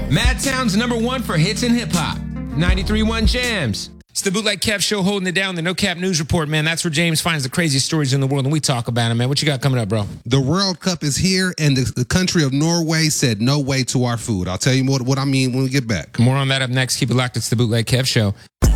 Madtown's #1 for hits and hip hop. 93.1 Jams. It's the Bootleg Kev Show holding it down. The No Cap News Report, man. That's where James finds the craziest stories in the world, and we talk about them, man. What you got coming up, bro? The World Cup is here, and the country of Norway said no way to our food. I'll tell you what I mean when we get back. More on that up next. Keep it locked. It's the Bootleg Kev Show.